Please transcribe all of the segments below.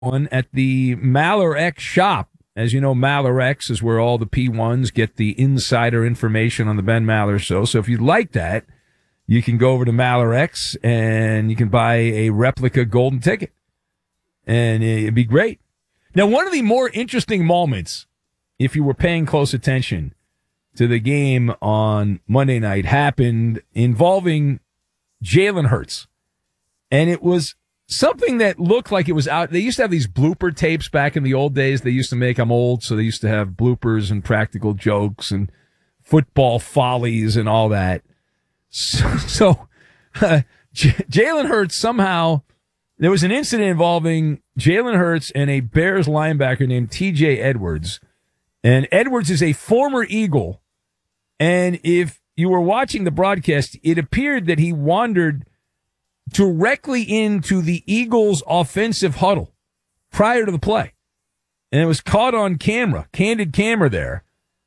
one at the Maller X shop. As you know, Maller X is where all the P1s get the insider information on the Ben Maller show. So if you'd like that, you can go over to Maller X and you can buy a replica golden ticket. And it'd be great. Now, one of the more interesting moments, if you were paying close attention to the game on Monday night, happened involving Jalen Hurts. And it was something that looked like it was out. They used to have these blooper tapes back in the old days. They used to make, I'm old, so they used to have bloopers and practical jokes and football follies and all that. So Jalen Hurts somehow, there was an incident involving Jalen Hurts and a Bears linebacker named TJ Edwards. And Edwards is a former Eagle. And if you were watching the broadcast, it appeared that he wandered directly into the Eagles' offensive huddle prior to the play. And it was caught on camera, candid camera there.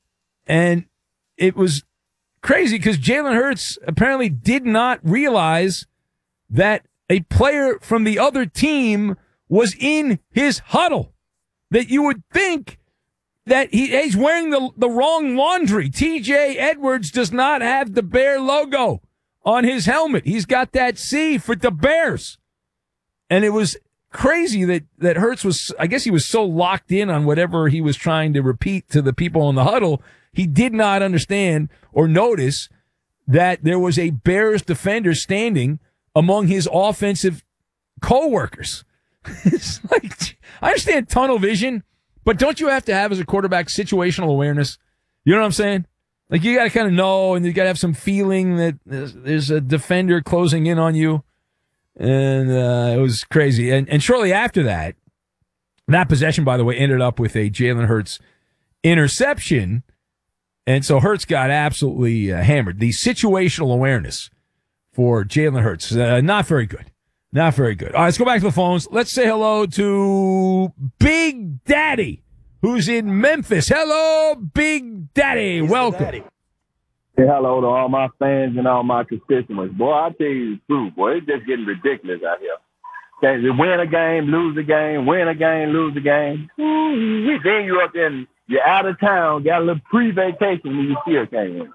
And it was crazy because Jalen Hurts apparently did not realize that a player from the other team was in his huddle. That you would think that he's wearing the wrong laundry. TJ Edwards does not have the Bear logo on his helmet. He's got that C for the Bears. And it was crazy that Hurts was, I guess he was so locked in on whatever he was trying to repeat to the people in the huddle, he did not understand or notice that there was a Bears defender standing among his offensive coworkers. It's like, I understand tunnel vision, but don't you have to have as a quarterback situational awareness? You know what I'm saying? Like, you got to kind of know, and you got to have some feeling that there's a defender closing in on you. And it was crazy. And shortly after that possession, by the way, ended up with a Jalen Hurts interception. And so Hurts got absolutely hammered. The situational awareness for Jalen Hurts, not very good. Not very good. All right, let's go back to the phones. Let's say hello to Big Daddy, who's in Memphis. Hello, Big Daddy. Welcome. Hey, hello to all my fans and all my constituents. Boy, I tell you the truth, boy, it's just getting ridiculous out here. Okay, you win a game, lose a game, win a game, lose a game. Then you're up in, you're out of town, got a little pre-vacation, and you still can't win.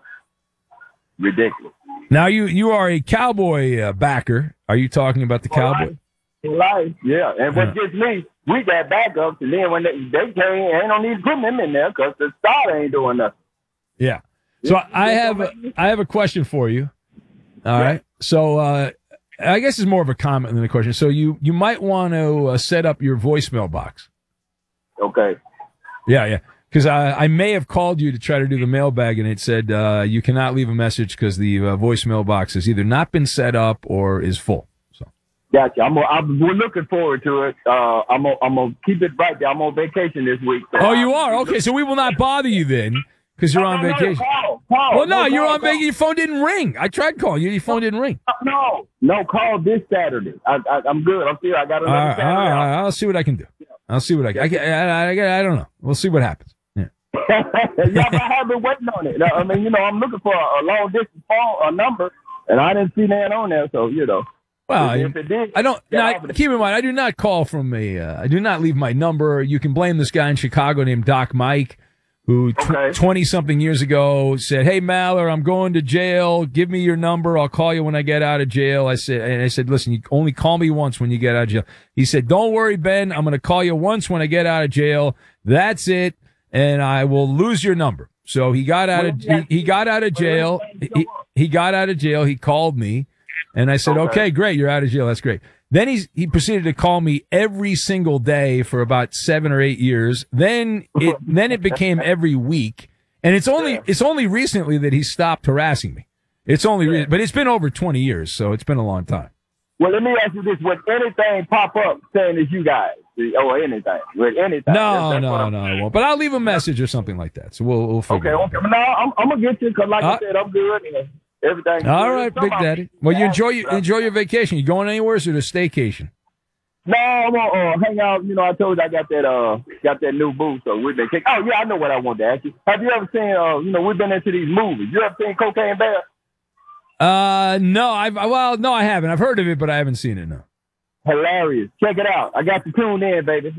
Ridiculous. Now, you are a Cowboy backer. Are you talking about the Cowboy? Life, yeah. And what gets me, we got backups, and then when they came, ain't no need to put them in there because the starter ain't doing nothing. Yeah. So I have a question for you. All right. So I guess it's more of a comment than a question. So you might want to set up your voicemail box. Okay. Yeah. Because I may have called you to try to do the mailbag, and it said you cannot leave a message because the voicemail box has either not been set up or is full. So. Gotcha. We're looking forward to it. I'm gonna keep it right there. I'm on vacation this week. So oh, you are? Okay, so we will not bother you then because you're on vacation. Call. Well, no, you're on vacation. Your phone didn't ring. I tried calling you. Your phone didn't ring. No. Call this Saturday. I'm good. I got another Saturday. All right. I'll see what I can do. I'll see what I don't know. We'll see what happens. Yeah, I have been waiting on it. I mean, I'm looking for a long distance phone number, and I didn't see that on there. So, Well, if it did, I don't. Keep in mind, I do not call from I do not leave my number. You can blame this guy in Chicago named Doc Mike, who 20-something years ago said, "Hey, Maller, I'm going to jail. Give me your number. I'll call you when I get out of jail." I said, "Listen, you only call me once when you get out of jail." He said, "Don't worry, Ben. I'm going to call you once when I get out of jail. That's it. And I will lose your number." So he got out of jail. He got out of jail. He called me, and I said, "Okay, great, you're out of jail. That's great." Then he proceeded to call me every single day for about 7 or 8 years. Then it became every week, and it's only recently that he stopped harassing me. But it's been over 20 years, so it's been a long time. Well, let me ask you this: would anything pop up saying it's you guys, or anything? Would anything? No, I won't. But I'll leave a message or something like that. So we'll figure it out. Okay. No, I'm gonna get you because, like I said, I'm good and everything. All right, Big Daddy. Well, you enjoy your vacation. You going anywhere, or is it a staycation? No, I'm gonna hang out. I told you I got that new booth, so we've been kicking. Oh yeah, I know what I wanted to ask you. Have you ever seen? We've been into these movies. You ever seen Cocaine Bear? No, I haven't. I've heard of it, but I haven't seen it. No. Hilarious. Check it out. I got you tuned in, baby.